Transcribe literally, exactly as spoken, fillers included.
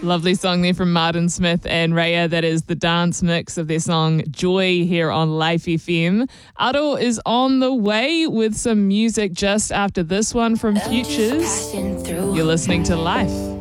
Lovely song there from Martin Smith and Raya. That is the dance mix of their song Joy here on Life F M. Aro is on the way with some music just after this one from Futures. You're listening to Life.